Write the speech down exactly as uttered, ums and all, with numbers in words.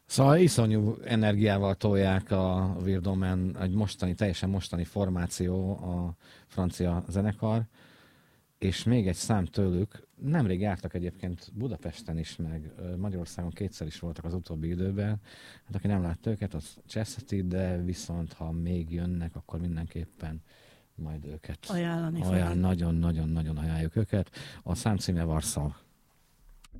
Szóval iszonyú energiával tolják a Weird Omen, egy mostani, teljesen mostani formáció a francia zenekar, és még egy szám tőlük, nemrég jártak egyébként Budapesten is, meg Magyarországon kétszer is voltak az utóbbi időben. Hát aki nem látta őket, az cseszheti, de viszont ha még jönnek, akkor mindenképpen majd őket Ajánlani ajánl, fogom. nagyon-nagyon-nagyon ajánljuk őket. A szám címe Warsaw.